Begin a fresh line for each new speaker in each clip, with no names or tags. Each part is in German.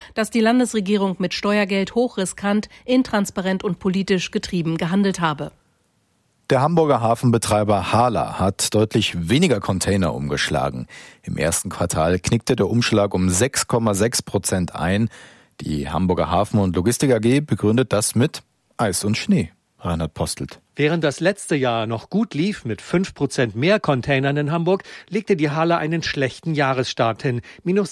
dass die Landesregierung mit Steuergeld hochriskant, intransparent und politisch getrieben gehandelt habe.
Der Hamburger Hafenbetreiber HHLA hat deutlich weniger Container umgeschlagen. Im ersten Quartal knickte der Umschlag um 6,6% ein. Die Hamburger Hafen- und Logistik AG begründet das mit Eis und Schnee. Reinhard Postelt.
Während das letzte Jahr noch gut lief mit 5% mehr Containern in Hamburg, legte die HHLA einen schlechten Jahresstart hin, minus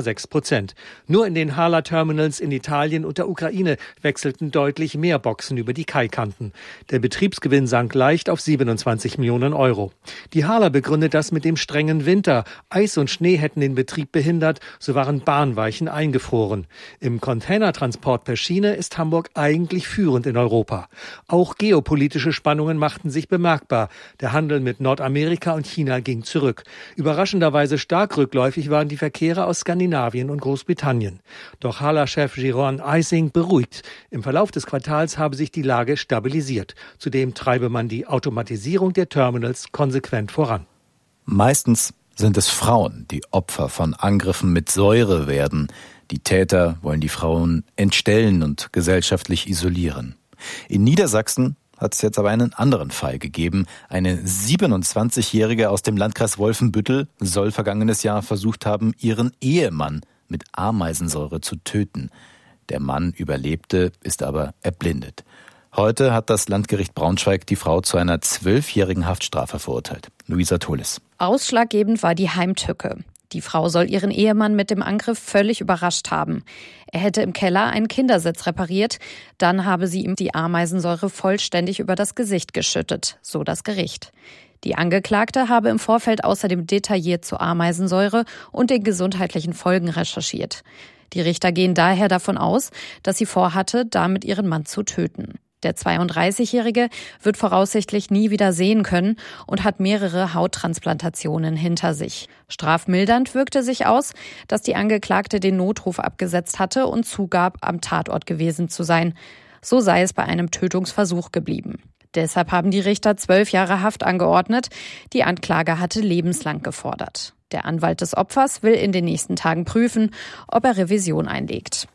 6,6%. Nur in den HHLA-Terminals in Italien und der Ukraine wechselten deutlich mehr Boxen über die Kaikanten. Der Betriebsgewinn sank leicht auf 27 Millionen Euro. Die HHLA begründet das mit dem strengen Winter. Eis und Schnee hätten den Betrieb behindert, so waren Bahnweichen eingefroren. Im Containertransport per Schiene ist Hamburg eigentlich führend in Europa. Auch geopolitische Spannungen machten sich bemerkbar. Der Handel mit Nordamerika und China ging zurück. Überraschenderweise stark rückläufig waren die Verkehre aus Skandinavien und Großbritannien. Doch HHLA-Chef Jeroen Eising beruhigt. Im Verlauf des Quartals habe sich die Lage stabilisiert. Zudem treibe man die Automatisierung der Terminals konsequent voran.
Meistens sind es Frauen, die Opfer von Angriffen mit Säure werden. Die Täter wollen die Frauen entstellen und gesellschaftlich isolieren. In Niedersachsen hat es jetzt aber einen anderen Fall gegeben. Eine 27-Jährige aus dem Landkreis Wolfenbüttel soll vergangenes Jahr versucht haben, ihren Ehemann mit Ameisensäure zu töten. Der Mann überlebte, ist aber erblindet. Heute hat das Landgericht Braunschweig die Frau zu einer 12-jährigen Haftstrafe verurteilt. Luisa Tholis.
Ausschlaggebend war die Heimtücke. Die Frau soll ihren Ehemann mit dem Angriff völlig überrascht haben. Er hätte im Keller einen Kindersitz repariert, dann habe sie ihm die Ameisensäure vollständig über das Gesicht geschüttet, so das Gericht. Die Angeklagte habe im Vorfeld außerdem detailliert zur Ameisensäure und den gesundheitlichen Folgen recherchiert. Die Richter gehen daher davon aus, dass sie vorhatte, damit ihren Mann zu töten. Der 32-Jährige wird voraussichtlich nie wieder sehen können und hat mehrere Hauttransplantationen hinter sich. Strafmildernd wirkte sich aus, dass die Angeklagte den Notruf abgesetzt hatte und zugab, am Tatort gewesen zu sein. So sei es bei einem Tötungsversuch geblieben. Deshalb haben die Richter 12 Jahre Haft angeordnet. Die Anklage hatte lebenslang gefordert. Der Anwalt des Opfers will in den nächsten Tagen prüfen, ob er Revision einlegt.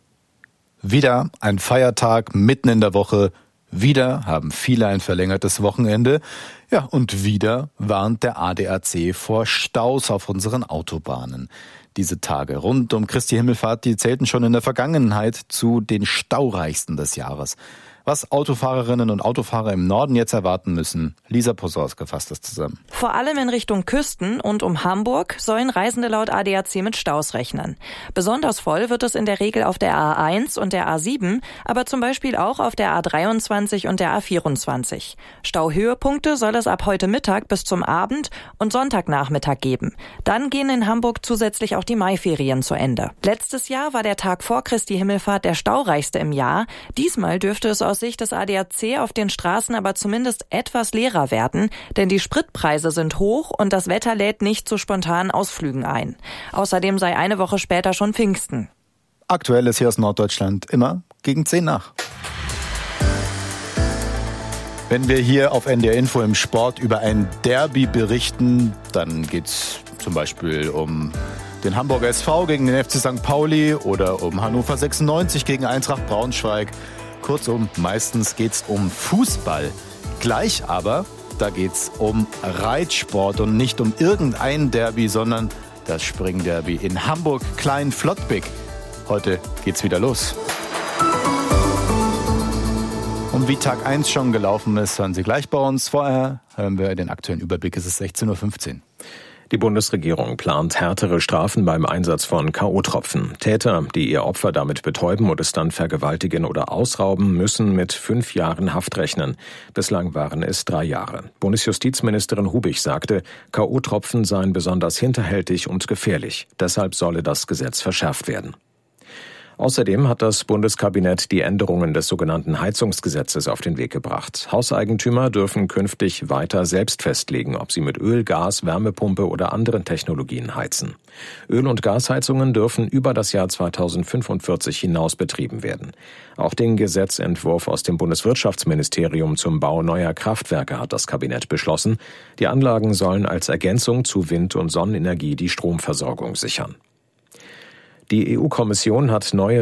Wieder ein Feiertag mitten in der Woche. Wieder haben viele ein verlängertes Wochenende. Ja, und wieder warnt der ADAC vor Staus auf unseren Autobahnen. Diese Tage rund um Christi Himmelfahrt, die zählten schon in der Vergangenheit zu den staureichsten des Jahres. Was Autofahrerinnen und Autofahrer im Norden jetzt erwarten müssen, Lisa Posorska fasst das zusammen.
Vor allem in Richtung Küsten und um Hamburg sollen Reisende laut ADAC mit Staus rechnen. Besonders voll wird es in der Regel auf der A1 und der A7, aber zum Beispiel auch auf der A23 und der A24. Stauhöhepunkte soll es ab heute Mittag bis zum Abend und Sonntagnachmittag geben. Dann gehen in Hamburg zusätzlich auch die Maiferien zu Ende. Letztes Jahr war der Tag vor Christi Himmelfahrt der staureichste im Jahr. Diesmal dürfte es aus Sicht des ADAC auf den Straßen aber zumindest etwas leerer werden, denn die Spritpreise sind hoch und das Wetter lädt nicht zu spontanen Ausflügen ein. Außerdem sei eine Woche später schon Pfingsten.
Aktuell ist hier aus Norddeutschland immer gegen 10 nach. Wenn wir hier auf NDR Info im Sport über ein Derby berichten, dann geht's zum Beispiel um den Hamburger SV gegen den FC St. Pauli oder um Hannover 96 gegen Eintracht Braunschweig. Kurzum, meistens geht's um Fußball. Gleich aber, da geht's um Reitsport und nicht um irgendein Derby, sondern das Springderby in Hamburg-Klein-Flottbek. Heute geht's wieder los. Und wie Tag 1 schon gelaufen ist, hören Sie gleich bei uns. Vorher hören wir den aktuellen Überblick. Es ist 16:15 Uhr.
Die Bundesregierung plant härtere Strafen beim Einsatz von K.O.-Tropfen. Täter, die ihr Opfer damit betäuben und es dann vergewaltigen oder ausrauben, müssen mit 5 Jahren Haft rechnen. Bislang waren es 3 Jahre. Bundesjustizministerin Hubig sagte, K.O.-Tropfen seien besonders hinterhältig und gefährlich. Deshalb solle das Gesetz verschärft werden. Außerdem hat das Bundeskabinett die Änderungen des sogenannten Heizungsgesetzes auf den Weg gebracht. Hauseigentümer dürfen künftig weiter selbst festlegen, ob sie mit Öl, Gas, Wärmepumpe oder anderen Technologien heizen. Öl- und Gasheizungen dürfen über das Jahr 2045 hinaus betrieben werden. Auch den Gesetzentwurf aus dem Bundeswirtschaftsministerium zum Bau neuer Kraftwerke hat das Kabinett beschlossen. Die Anlagen sollen als Ergänzung zu Wind- und Sonnenenergie die Stromversorgung sichern. Die EU-Kommission hat neue